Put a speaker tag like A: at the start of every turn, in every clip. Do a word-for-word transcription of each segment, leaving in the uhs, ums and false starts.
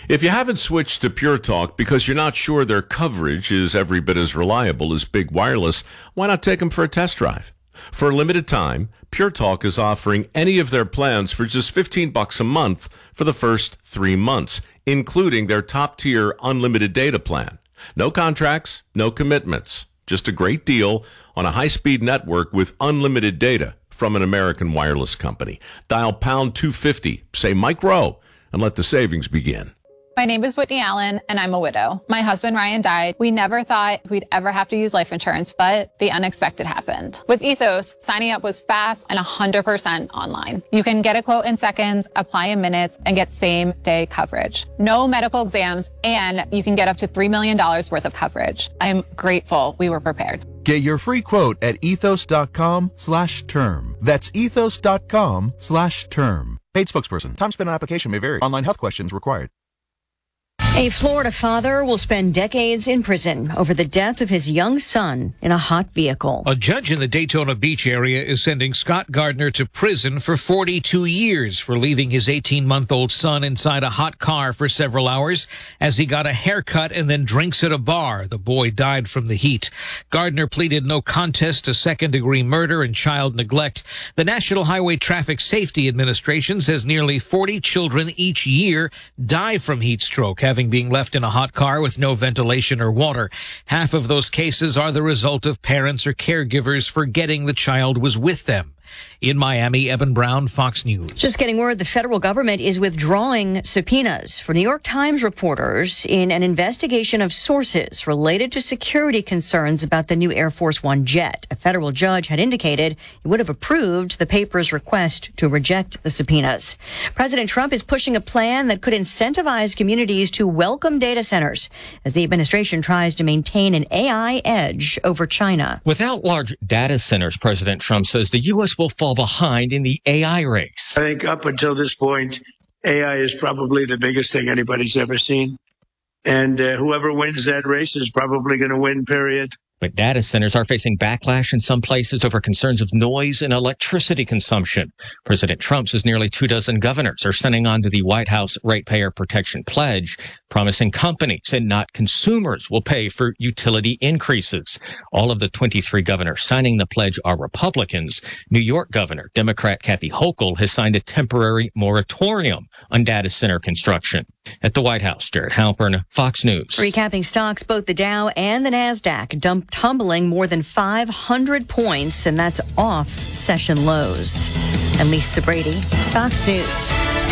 A: If you haven't switched to Pure Talk because you're not sure their coverage is every bit as reliable as Big Wireless, why not take them for a test drive? For a limited time, Pure Talk is offering any of their plans for just fifteen bucks a month for the first three months, including their top-tier unlimited data plan. No contracts, no commitments. Just a great deal on a high-speed network with unlimited data from an American wireless company. Dial pound two fifty, say Mike Rowe, and let the savings begin.
B: My name is Whitney Allen, and I'm a widow. My husband, Ryan, died. We never thought we'd ever have to use life insurance, but the unexpected happened. With Ethos, signing up was fast and one hundred percent online. You can get a quote in seconds, apply in minutes, and get same-day coverage. No medical exams, and you can get up to three million dollars worth of coverage. I'm grateful we were prepared.
C: Get your free quote at ethos.com slash term. That's ethos.com slash term. Paid spokesperson. Time spent on application may vary. Online health questions required.
D: A Florida father will spend decades in prison over the death of his young son in a hot vehicle.
E: A judge in the Daytona Beach area is sending Scott Gardner to prison for forty-two years for leaving his eighteen-month-old son inside a hot car for several hours as he got a haircut and then drinks at a bar. The boy died from the heat. Gardner pleaded no contest to second-degree murder and child neglect. The National Highway Traffic Safety Administration says nearly forty children each year die from heat stroke, having being left in a hot car with no ventilation or water. Half of those cases are the result of parents or caregivers forgetting the child was with them. In Miami, Eben Brown, Fox News.
D: Just getting word the federal government is withdrawing subpoenas for New York Times reporters in an investigation of sources related to security concerns about the new Air Force One jet. A federal judge had indicated he would have approved the paper's request to reject the subpoenas. President Trump is pushing a plan that could incentivize communities to welcome data centers as the administration tries to maintain an A I edge over China.
F: Without large data centers, President Trump says the U S will fall behind in the A I race.
G: I think up until this point, A I is probably the biggest thing anybody's ever seen. And uh, whoever wins that race is probably going to win, period.
F: But data centers are facing backlash in some places over concerns of noise and electricity consumption. President Trump says nearly two dozen governors are signing on to the White House Ratepayer Protection Pledge, promising companies and not consumers will pay for utility increases. All of the twenty-three governors signing the pledge are Republicans. New York Governor, Democrat Kathy Hochul, has signed a temporary moratorium on data center construction. At the White House, Jared Halpern, Fox News.
D: Recapping stocks, both the Dow and the NASDAQ dump, tumbling more than five hundred points, and that's off session lows. And Lisa Brady, Fox News.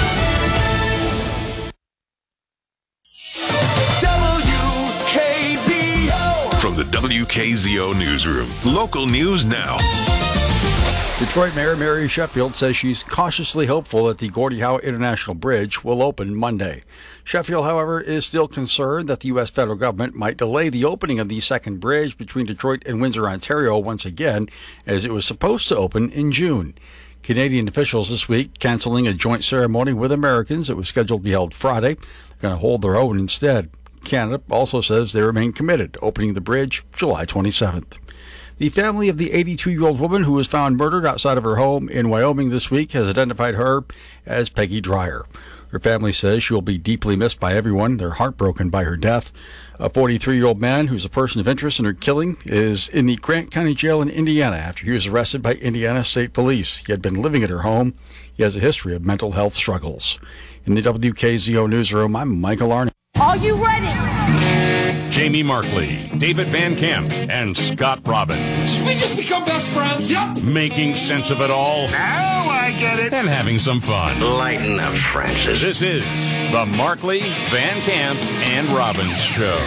H: W K Z O.
I: From the W K Z O Newsroom, local news now.
J: Detroit Mayor Mary Sheffield says she's cautiously hopeful that the Gordie Howe International Bridge will open Monday. Sheffield, however, is still concerned that the U S federal government might delay the opening of the second bridge between Detroit and Windsor, Ontario once again, as it was supposed to open in June. Canadian officials this week canceling a joint ceremony with Americans that was scheduled to be held Friday. They're going to hold their own instead. Canada also says they remain committed to opening the bridge July twenty-seventh. The family of the eighty-two-year-old woman who was found murdered outside of her home in Wyoming this week has identified her as Peggy Dreyer. Her family says she will be deeply missed by everyone. They're heartbroken by her death. A forty-three-year-old man who's a person of interest in her killing is in the Grant County Jail in Indiana after he was arrested by Indiana State Police. He had been living at her home. He has a history of mental health struggles. In the W K Z O Newsroom, I'm Michael Arnett.
H: Are you ready?
K: Jamie Markley, David Van Camp, and Scott Robbins.
H: Did we just become best friends? Yep.
K: Making sense of it all.
H: Now I get it.
K: And having some fun.
L: Lighten up, Francis.
K: This is the Markley, Van Camp, and Robbins Show.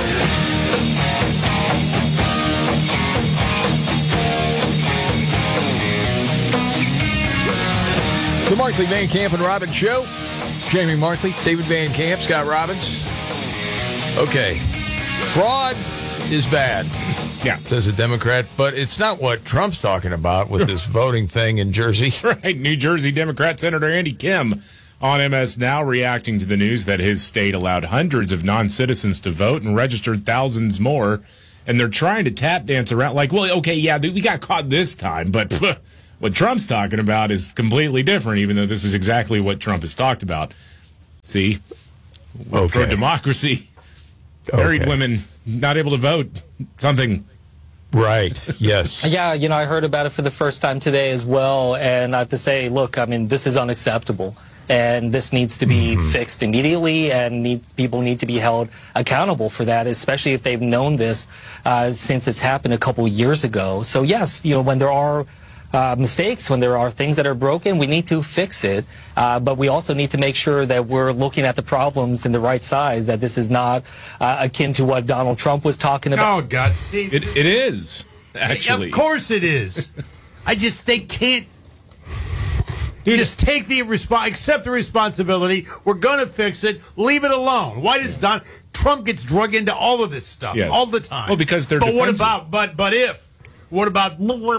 M: The Markley, Van Camp, and Robbins Show. Jamie Markley, David Van Camp, Scott Robbins. Okay. Fraud is bad.
K: Yeah.
M: Says a Democrat, but it's not what Trump's talking about with this voting thing in Jersey.
N: Right. New Jersey Democrat Senator Andy Kim on M S Now reacting to the news that his state allowed hundreds of non-citizens to vote and registered thousands more. And they're trying to tap dance around like, well, okay, yeah, we got caught this time, but pff, what Trump's talking about is completely different, even though this is exactly what Trump has talked about. See? Okay. For democracy, married
M: Okay.
N: women not able to vote, something.
M: Right, yes.
L: Yeah, you know, I heard about it for the first time today as well, and I have to say, look, I mean, this is unacceptable, and this needs to be mm-hmm. fixed immediately, and need, people need to be held accountable for that, especially if they've known this uh, since it's happened a couple years ago. So, yes, you know, when there are uh, mistakes, when there are things that are broken, we need to fix it, uh, but we also need to make sure that we're looking at the problems in the right size, that this is not uh, akin to what Donald Trump was talking about.
O: Oh, God.
N: It, it is, actually.
O: Of course it is. I just, they can't Dude, just take the resp- accept the responsibility. We're going to fix it. Leave it alone. Why does Don Trump gets drug into all of this stuff
N: yes.
O: all the time?
N: Well, because they're
O: But
N: defensive.
O: what about, but, but if, what about,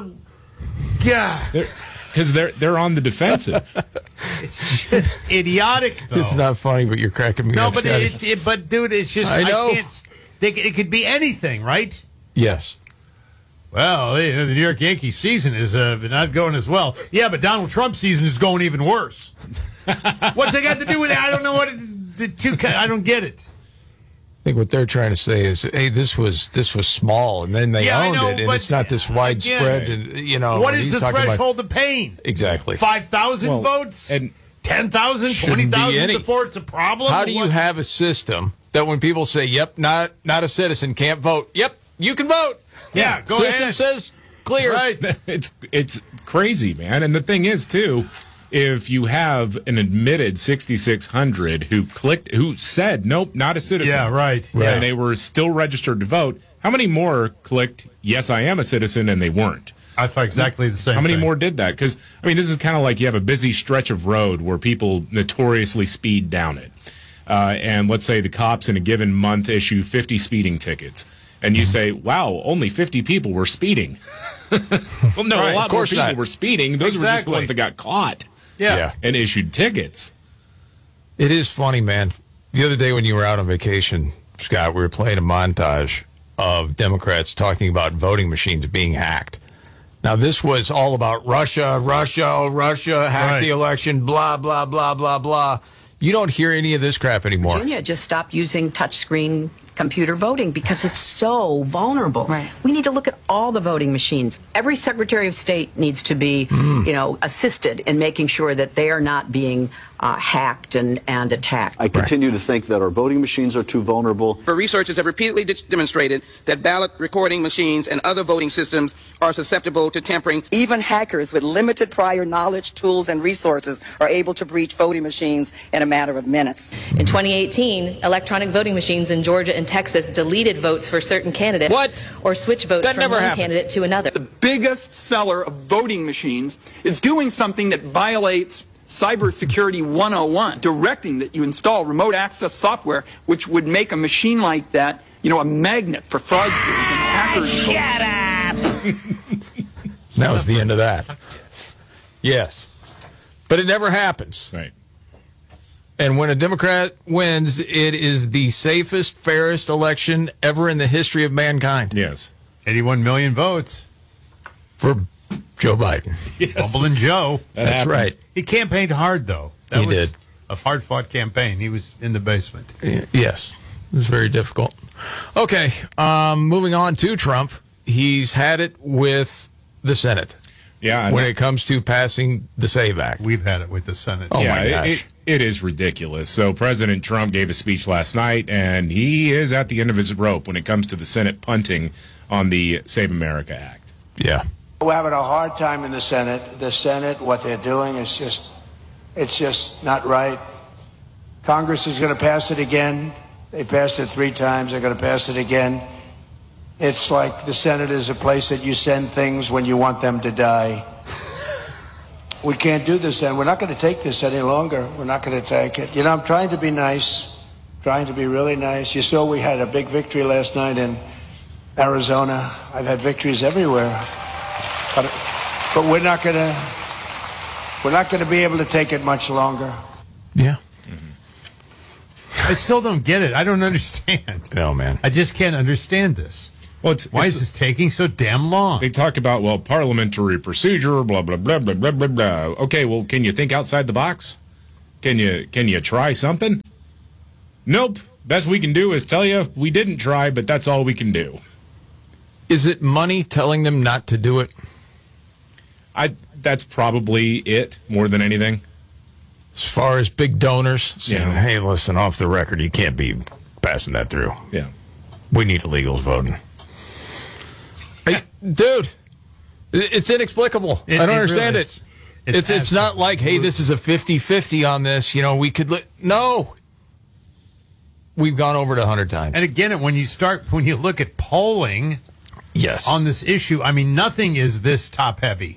O: yeah.
N: Because they're, they're on the defensive.
O: It's just idiotic, though.
M: It's not funny, but you're cracking me
O: no,
M: up.
O: but it's, it, but dude, it's just,
M: I know.
O: I can't, they, it could be anything, right?
M: Yes.
O: Well, you know, the New York Yankees season is uh, not going as well. Yeah, but Donald Trump's season is going even worse. What's it got to do with it? I don't know what it, the two. I don't get it.
M: I think what they're trying to say is, hey, this was this was small, and then they
O: Yeah, I
M: owned
O: know,
M: it, and
O: but
M: it's not this widespread.
O: again,
M: And you know,
O: what
M: when
O: is
M: he's
O: the
M: talking about-
O: threshold of pain?
M: Exactly.
O: Five thousand
N: Well,
O: votes
N: and
O: ten thousand,
M: Shouldn't
O: twenty
M: be
O: thousand
M: any.
O: before it's a problem.
M: How do you
O: What-
M: have a system that when people say, "Yep, not not a citizen, can't vote," yep, you can vote.
O: Yeah, go
M: system
O: ahead.
M: says clear.
O: Right.
N: It's it's crazy, man. And the thing is, too, if you have an admitted sixty-six hundred who clicked, who said, nope, not a citizen.
O: Yeah, right.
N: And
O: Yeah.
N: they were still registered to vote, how many more clicked, yes, I am a citizen, and they weren't?
O: I thought exactly the same
N: How many
O: thing.
N: more did that? Because, I mean, this is kind of like you have a busy stretch of road where people notoriously speed down it. Uh, and let's say the cops in a given month issue fifty speeding tickets. And you say, wow, only fifty people were speeding. Well, no,
O: Right,
N: a lot
O: of
N: more
O: course
N: people
O: not.
N: were speeding. Those were just the
O: Exactly.
N: ones that got caught
O: Yeah.
M: Yeah.
N: and issued tickets.
M: It is funny, man. The other day when you were out on vacation, Scott, we were playing a montage of Democrats talking about voting machines being hacked. Now, this was all about Russia, Russia, Russia, hack
O: Right.
M: the election, blah, blah, blah, blah, blah. You don't hear any of this crap anymore.
P: Virginia just stopped using touchscreen computer voting because it's so vulnerable.
B: Right.
P: We need to look at all the voting machines. Every Secretary of State needs to be,
M: Mm.
P: you know, assisted in making sure that they are not being uh, hacked and, and attacked.
Q: I continue to think that our voting machines are too vulnerable.
R: For researchers have repeatedly de- demonstrated that ballot recording machines and other voting systems are susceptible to tampering.
S: Even hackers with limited prior knowledge, tools, and resources are able to breach voting machines in a matter of minutes.
T: In twenty eighteen, electronic voting machines in Georgia and Texas deleted votes for certain candidates
R: What?
T: or switched votes
R: That
T: from
R: never
T: one
R: happened.
T: candidate to another.
R: The biggest seller of voting machines is doing something that violates Cybersecurity one oh one, directing that you install remote access software, which would make a machine like that, you know, a magnet for fraudsters and hackers.
T: Shut up!
M: That was the end of that. Yes. But it never happens.
N: Right.
M: And when a Democrat wins, it is the safest, fairest election ever in the history of mankind.
N: Yes.
O: eighty-one million votes.
M: For Joe Biden.
N: Yes.
O: Bumbling Joe.
N: That
M: That's
N: happened.
M: right.
O: He campaigned hard, though. That
M: He
O: was
M: did.
O: a hard-fought campaign. He was in the basement.
M: Y- Yes. It was very difficult. Okay. Um, moving on to Trump. He's had it with the Senate
N: Yeah. and
M: when it comes to passing the SAVE Act.
O: We've had it with the Senate.
M: Oh,
N: yeah,
M: my
N: it-
M: gosh.
N: It, it is ridiculous. So President Trump gave a speech last night, and he is at the end of his rope when it comes to the Senate punting on the Save America Act.
M: Yeah.
G: We're having a hard time in the Senate. The Senate, what they're doing is just, it's just not right. Congress is going to pass it again. They passed it three times. They're going to pass it again. It's like the Senate is a place that you send things when you want them to die. We can't do this, and we're not going to take this any longer. We're not going to take it. You know, I'm trying to be nice, trying to be really nice. You saw we had a big victory last night in Arizona. I've had victories everywhere. But, but we're not going to we're not going to be able to take it much longer.
M: Yeah.
O: I still don't get it. I don't understand.
M: No, man.
O: I just can't understand this.
N: Well, it's,
O: Why
N: it's-
O: is this taking so damn long?
N: They talk about, well, parliamentary procedure, blah, blah, blah, blah, blah, blah, blah. Okay, well, can you think outside the box? Can you can you try something? Nope. Best we can do is tell you we didn't try, but that's all we can do.
M: Is it money telling them not to do it?
N: I. That's probably it more than anything.
M: As far as big donors saying,
N: Yeah.
M: hey, listen, off the record, you can't be passing that through.
N: Yeah.
M: We need illegals voting. Hey, dude, it- it's inexplicable.
O: It-
M: I don't
O: it
M: understand
O: really
M: it.
O: is.
M: It's
O: It's
M: it's not like, hey, this is a fifty-fifty on this. You know, we could... Li-. No. We've gone over it a hundred times.
O: And again, when you start, when you look at polling
M: Yes.
O: on this issue, I mean, nothing is this top heavy.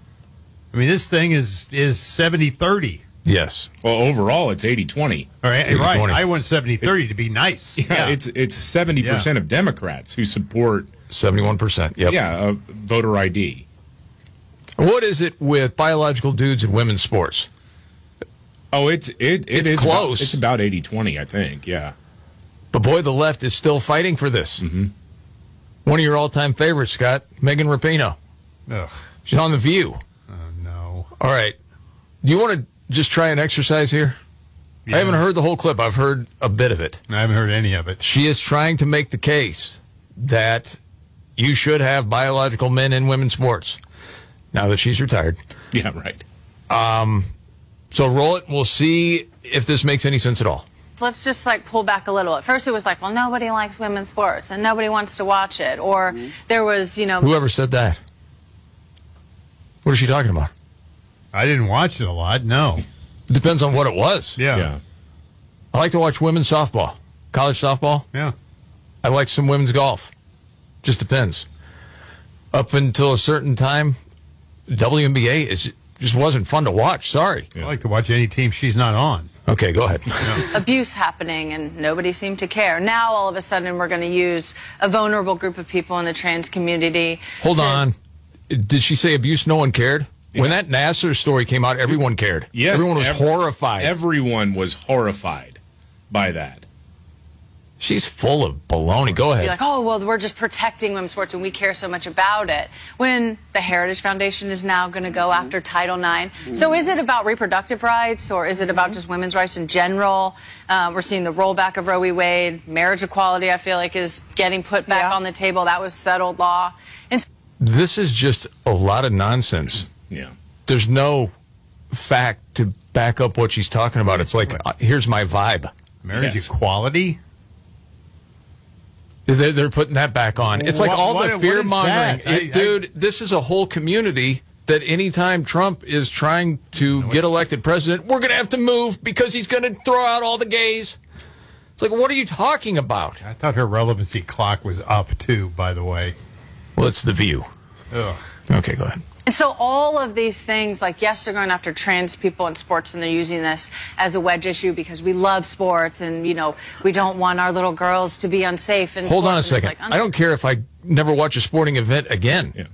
O: I mean, this thing is is seventy thirty.
M: Yes.
N: Well, overall, it's eighty twenty.
O: All right,
M: eighty
O: right.
M: twenty.
O: I went seventy thirty to be nice.
N: Yeah,
O: Yeah.
N: it's it's seventy percent
O: Yeah.
N: of Democrats who support,
M: seventy-one percent. Yep.
N: yeah, uh, voter I D.
M: What is it with biological dudes in women's sports?
N: Oh, it's it it
M: It's
N: is about-
M: close.
N: it's about eighty twenty, I think. Yeah.
M: But boy, the left is still fighting for this.
N: Mm-hmm.
M: One of your all-time favorites, Scott, Megan Rapinoe.
O: Ugh.
M: She's on The View.
O: Oh, no.
M: All right. Do you want to just try an exercise here?
O: Yeah.
M: I haven't heard the whole clip. I've heard a bit of it.
O: I haven't heard any of it.
M: She is trying to make the case that you should have biological men in women's sports now that she's retired.
N: Yeah, right.
M: Um, so roll it. We'll see if this makes any sense at all.
U: Let's just like pull back a little. At first it was like, well, nobody likes women's sports and nobody wants to watch it. Or there was, you know.
M: Whoever said that? What is she talking about?
O: I didn't watch it a lot, no.
M: It depends on what it was.
O: Yeah.
N: Yeah.
M: I like to watch women's softball, college softball.
O: Yeah.
M: I like some women's golf. Just depends. Up until a certain time, W N B A is just wasn't fun to watch. Sorry.
O: I like to watch any team she's not on.
M: Okay, go ahead.
U: Abuse happening and nobody seemed to care. Now all of a sudden we're going to use a vulnerable group of people in the trans community.
M: Hold
U: to-
M: on. Did she say abuse? No one cared? When that Nassar story came out, everyone cared.
N: Yes,
M: Everyone was
N: ev-
M: horrified.
N: Everyone was horrified by that.
M: She's full of baloney. Go
U: Be
M: ahead.
U: like, oh, well, we're just protecting women's sports and we care so much about it. When the Heritage Foundation is now going to go after Title nine. So is it about reproductive rights or is it about just women's rights in general? Uh, we're seeing the rollback of Roe v. Wade. Marriage equality, I feel like, is getting put back on the table. That was settled law. And
M: This is just a lot of nonsense.
N: Yeah.
M: There's no fact to back up what she's talking about. It's like, uh, here's my vibe.
O: Marriage
N: Yes.
O: equality?
M: They're, they're putting that back on. It's like
O: What-
M: all
O: what-
M: the
O: what
M: fear
O: is
M: mongering.
O: that? I- I-
M: Dude, this is a whole community that anytime Trump is trying to get elected president, we're going to have to move because he's going to throw out all the gays. It's like, what are you talking about?
O: I thought her relevancy clock was up, too, by the way.
M: Well, it's The View.
O: Ugh.
M: Okay, go ahead.
U: And so all of these things, like, yes, they're going after trans people in sports and they're using this as a wedge issue because we love sports and, you know, we don't want our little girls to be unsafe. And
M: Hold on a second. I don't care if I never watch a sporting event again.
N: Yeah.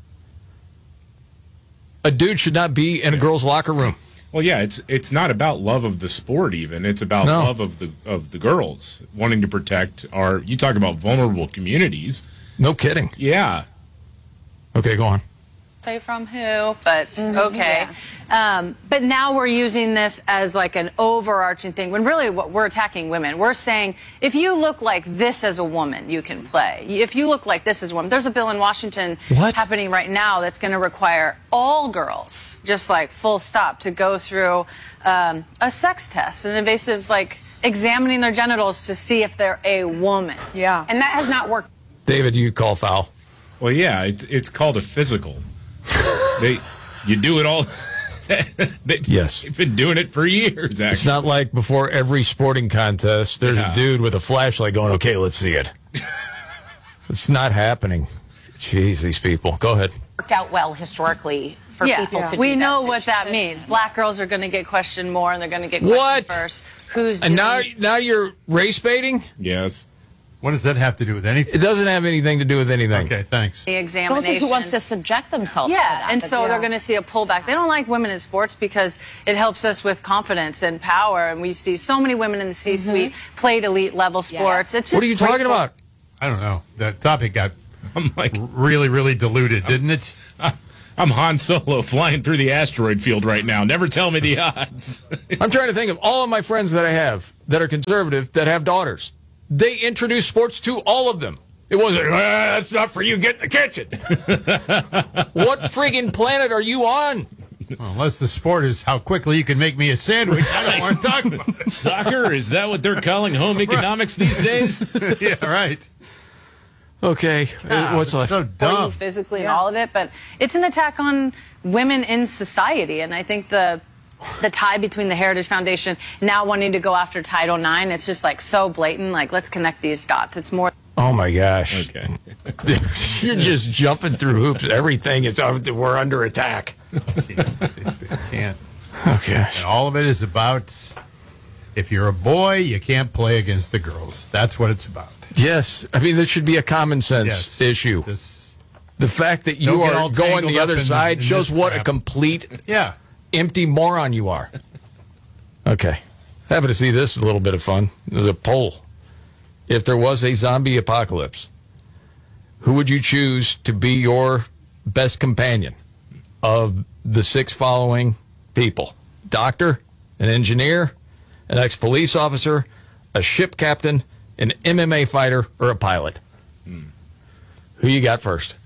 M: A dude should not be in a girl's locker room.
N: Well, yeah, it's it's not about love of the sport even. It's about
M: No.
N: love of the of the girls, wanting to protect our you talk about vulnerable communities.
M: No kidding.
N: Yeah.
M: Okay, go on.
U: Say from who, but okay. Um, but now we're using this as like an overarching thing when really what we're attacking women. We're saying if you look like this as a woman, you can play. If you look like this as a woman, there's a bill in Washington
M: What?
U: happening right now that's going to require all girls, just like full stop, to go through um, a sex test, an invasive like examining their genitals to see if they're a woman.
S: Yeah.
U: And that has not worked.
M: David, you call foul.
N: Well, yeah, it's it's called a physical. they you do it all. they,
M: Yes.
N: They've been doing it for years, actually.
M: It's not like before every sporting contest, there's
N: Yeah.
M: a dude with a flashlight going, okay, let's see it. It's not happening. Jeez, these people. Go ahead.
V: Worked out well historically for
U: yeah,
V: people to do
U: we
V: that.
U: know what that means. Black girls are going to get questioned more, and they're going to get questioned
M: What?
U: first. Who's
M: And
U: doing
M: now, now you're race baiting?
N: Yes.
O: What does that have to do with anything?
M: It doesn't have anything to do with anything.
O: Okay, thanks.
U: the
V: Mostly
U: examination?
V: who wants to subject themselves to
U: Yeah,
V: that.
U: and
V: but
U: so
V: yeah.
U: they're going to see a pullback. They don't like women in sports because it helps us with confidence and power. And we see so many women in the C-suite played elite level sports. It's just
M: What are you
U: great
M: talking
U: for-
M: about?
O: I don't know. The topic got
N: I'm like
O: really, really diluted, didn't it?
N: I'm Han Solo flying through the asteroid field right now. Never tell me the odds.
M: I'm trying to think of all of my friends that I have that are conservative that have daughters. They introduce sports to all of them. It wasn't, ah, that's not for you, get in the kitchen. What friggin' planet are you on?
O: Well, unless the sport is how quickly you can make me a sandwich, I don't want to talk about it.
N: Soccer? Is that what they're calling home economics these days?
O: Yeah, right.
M: Okay.
U: Yeah,
M: What's
O: so
U: dumb. Physically and all of it, but it's an attack on women in society, and I think the the tie between the Heritage Foundation now wanting to go after Title nine, it's just like so blatant. Like, let's connect these dots. It's more.
M: Oh my gosh.
N: Okay.
M: You're just jumping through hoops. Everything is we're under attack.
O: Can't.
M: Okay.
O: And all of it is about if you're a boy, you can't play against the girls. That's what it's about.
M: Yes. I mean, this should be a common sense
O: Yes.
M: issue.
O: This,
M: the fact that you
O: Don't get
M: are
O: all
M: going
O: tangled
M: the
O: up
M: other
O: in-
M: side
O: in
M: shows
O: this
M: what a
O: crap.
M: complete
O: yeah.
M: empty moron you are. Okay. Happy to see this. A little bit of fun. There's a poll. If there was a zombie apocalypse, who would you choose to be your best companion of the six following people? Doctor, an engineer, an ex-police officer, a ship captain, an M M A fighter, or a pilot? Hmm. Who you got first?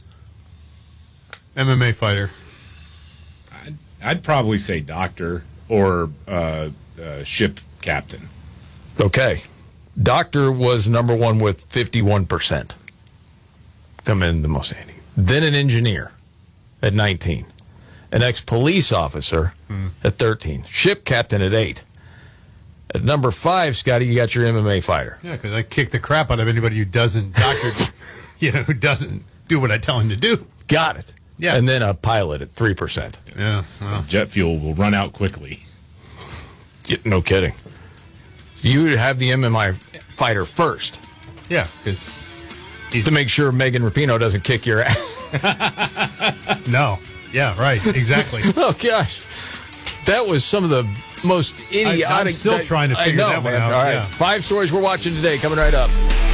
O: M M A fighter.
N: I'd, I'd probably say doctor or uh, uh, ship captain.
M: Okay. Doctor was number one with fifty-one percent. Come in the most handy. Then an engineer at nineteen. An ex-police officer
O: Hmm.
M: at thirteen. Ship captain at eight. At number five, Scotty, you got your M M A fighter.
O: Yeah, because I kick the crap out of anybody who doesn't, doctor, you know, who doesn't do what I tell him to do.
M: Got it.
O: Yeah.
M: And then a pilot at three percent.
O: Yeah. Well,
N: Jet fuel will run out quickly.
M: No kidding. You would have the M M A fighter first.
O: yeah, because
M: To make sure Megan Rapinoe doesn't kick your ass.
O: no. Yeah, right. Exactly.
M: Oh, gosh. That was some of the most idiotic...
O: I, I'm still trying to
M: I
O: figure
M: know,
O: that one
M: man.
O: out.
M: All right.
O: Yeah.
M: Five stories we're watching today coming right up.